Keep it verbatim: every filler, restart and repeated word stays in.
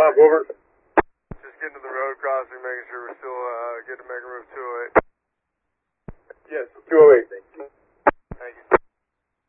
Bob, over. Just getting to the road crossing, making sure we're still uh, good to make a move two oh eight. Yes, two oh eight.